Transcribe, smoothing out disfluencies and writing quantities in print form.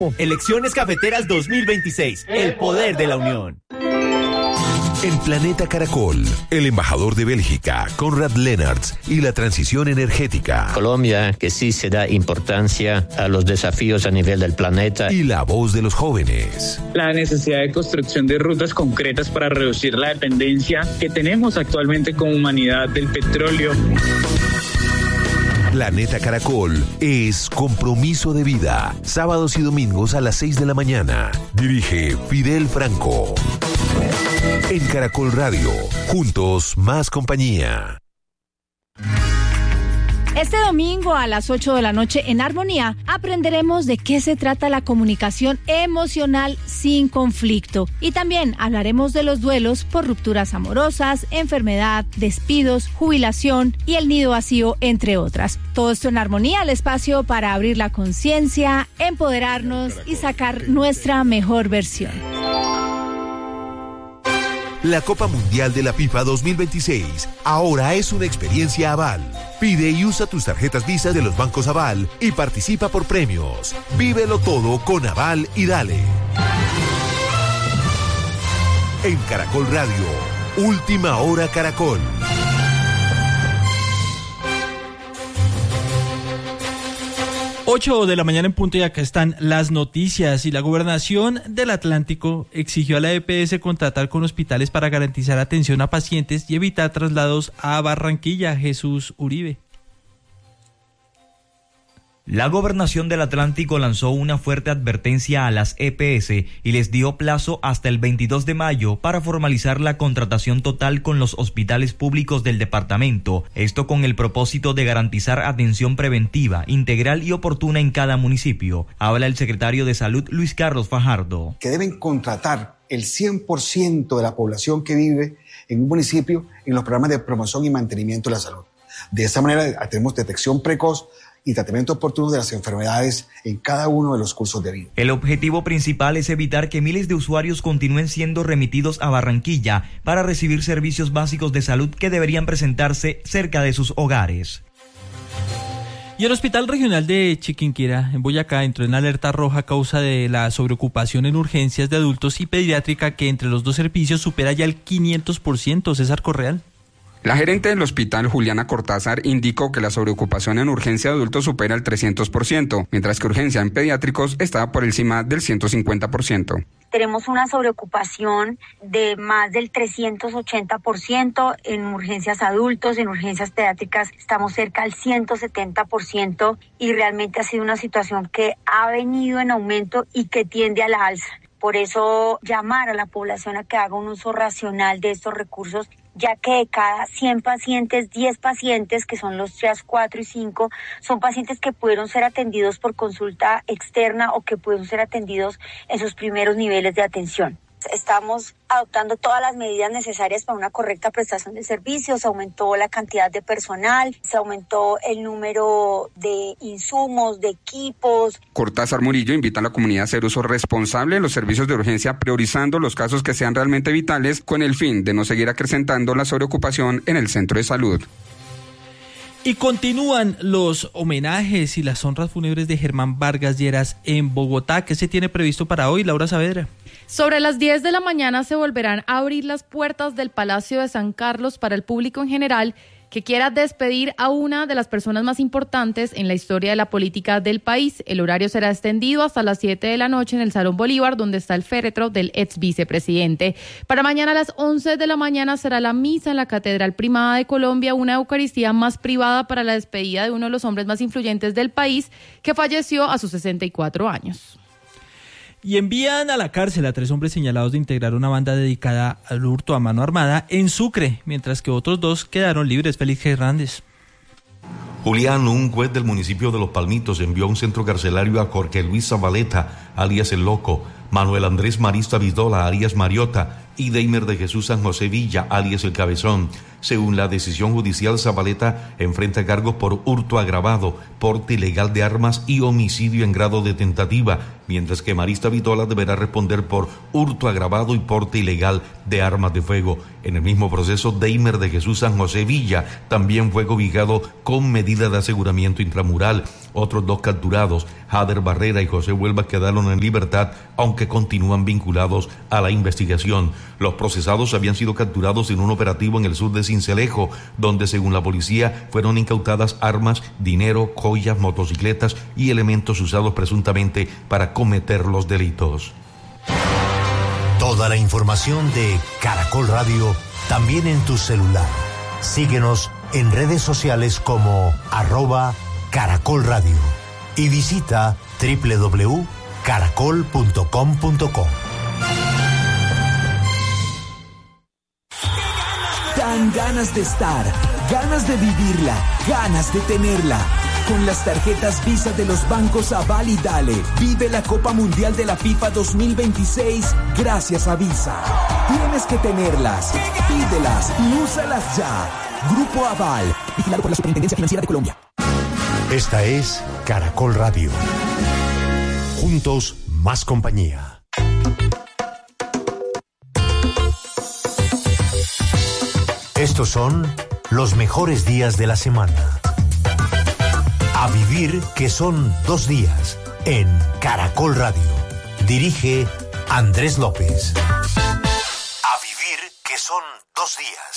Elecciones Cafeteras 2026. El poder de la unión. En Planeta Caracol, el embajador de Bélgica, Konrad Lennartz, y la transición energética. Colombia, que sí se da importancia a los desafíos a nivel del planeta. Y la voz de los jóvenes. La necesidad de construcción de rutas concretas para reducir la dependencia que tenemos actualmente como humanidad del petróleo. Planeta Caracol es compromiso de vida. Sábados y domingos a las 6 de la mañana. Dirige Fidel Franco. En Caracol Radio, juntos más compañía. Este domingo a las 8 de la noche en Armonía aprenderemos de qué se trata la comunicación emocional sin conflicto. Y también hablaremos de los duelos por rupturas amorosas, enfermedad, despidos, jubilación y el nido vacío, entre otras. Todo esto en Armonía, el espacio para abrir la conciencia, empoderarnos y sacar nuestra mejor versión. La Copa Mundial de la FIFA 2026 ahora es una experiencia Aval. Pide y usa tus tarjetas Visa de los bancos Aval y participa por premios. Vívelo todo con Aval y dale. En Caracol Radio, Última Hora Caracol. 8 de la mañana en punto y acá están las noticias. Y la Gobernación del Atlántico exigió a la EPS contratar con hospitales para garantizar atención a pacientes y evitar traslados a Barranquilla. Jesús Uribe. La Gobernación del Atlántico lanzó una fuerte advertencia a las EPS y les dio plazo hasta el 22 de mayo para formalizar la contratación total con los hospitales públicos del departamento, esto con el propósito de garantizar atención preventiva, integral y oportuna en cada municipio. Habla el secretario de Salud, Luis Carlos Fajardo. Que deben contratar el 100% de la población que vive en un municipio en los programas de promoción y mantenimiento de la salud. De esa manera tenemos detección precoz y tratamiento oportuno de las enfermedades en cada uno de los cursos de vida. El objetivo principal es evitar que miles de usuarios continúen siendo remitidos a Barranquilla para recibir servicios básicos de salud que deberían presentarse cerca de sus hogares. Y el Hospital Regional de Chiquinquirá, en Boyacá, entró en alerta roja a causa de la sobreocupación en urgencias de adultos y pediátrica, que entre los dos servicios supera ya el 500%. César Correal. La gerente del hospital, Juliana Cortázar, indicó que la sobreocupación en urgencia de adultos supera el 300%, mientras que urgencia en pediátricos está por encima del 150%. Tenemos una sobreocupación de más del 380% en urgencias adultos, en urgencias pediátricas estamos cerca al 170% y realmente ha sido una situación que ha venido en aumento y que tiende a la alza. Por eso llamar a la población a que haga un uso racional de estos recursos, ya que de cada 100 pacientes, 10 pacientes, que son los TRIAS 4 y 5, son pacientes que pudieron ser atendidos por consulta externa o que pudieron ser atendidos en sus primeros niveles de atención. Estamos adoptando todas las medidas necesarias para una correcta prestación de servicios. Se aumentó la cantidad de personal, se aumentó el número de insumos, de equipos. Cortázar Murillo invita a la comunidad a hacer uso responsable de los servicios de urgencia, priorizando los casos que sean realmente vitales, con el fin de no seguir acrecentando la sobreocupación en el centro de salud. Y continúan los homenajes y las honras fúnebres de Germán Vargas Lleras en Bogotá. ¿Qué se tiene previsto para hoy, Laura Saavedra? Sobre las 10 de la mañana se volverán a abrir las puertas del Palacio de San Carlos para el público en general que quiera despedir a una de las personas más importantes en la historia de la política del país. El horario será extendido hasta las 7 de la noche en el Salón Bolívar, donde está el féretro del ex vicepresidente. Para mañana a las 11 de la mañana será la misa en la Catedral Primada de Colombia, una Eucaristía más privada para la despedida de uno de los hombres más influyentes del país, que falleció a sus 64 años. Y envían a la cárcel a 3 hombres señalados de integrar una banda dedicada al hurto a mano armada en Sucre, mientras que otros 2 quedaron libres. Félix Hernández. Julián, un juez del municipio de Los Palmitos, envió a un centro carcelario a Jorge Luis Zabaleta, alias El Loco, Manuel Andrés Marista Vidola, alias Mariota, y Deimer de Jesús San José Villa, alias El Cabezón. Según la decisión judicial, Zabaleta enfrenta cargos por hurto agravado, porte ilegal de armas y homicidio en grado de tentativa, mientras que Marista Vitola deberá responder por hurto agravado y porte ilegal de armas de fuego. En el mismo proceso, Deimer de Jesús San José Villa también fue cobijado con medida de aseguramiento intramural. Otros 2 capturados, Jader Barrera y José Huelva, quedaron en libertad, aunque continúan vinculados a la investigación. Los procesados habían sido capturados en un operativo en el sur de Sincelejo, donde según la policía fueron incautadas armas, dinero, joyas, motocicletas y elementos usados presuntamente para cometer los delitos. Toda la información de Caracol Radio también en tu celular. Síguenos en redes sociales como @Caracol Radio y visita www.caracol.com.co. Dan ganas de estar, ganas de vivirla, ganas de tenerla. Con las tarjetas Visa de los bancos Aval y Dale, vive la Copa Mundial de la FIFA 2026 gracias a Visa. Tienes que tenerlas, pídelas y úsalas ya. Grupo Aval, vigilado por la Superintendencia Financiera de Colombia. Esta es Caracol Radio. Juntos, más compañía. Estos son los mejores días de la semana. A vivir, que son 2 días, en Caracol Radio. Dirige Andrés López. A vivir, que son 2 días.